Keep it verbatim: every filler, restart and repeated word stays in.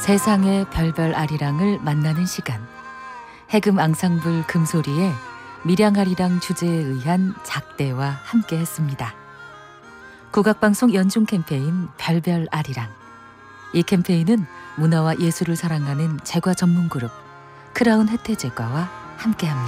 세상의 별별 아리랑을 만나는 시간. 해금 앙상블 금소리의 밀양아리랑 주제에 의한 작대와 함께했습니다. 국악방송 연중 캠페인 별별 아리랑. 이 캠페인은 문화와 예술을 사랑하는 제과 전문그룹 크라운 혜태제과와 함께합니다.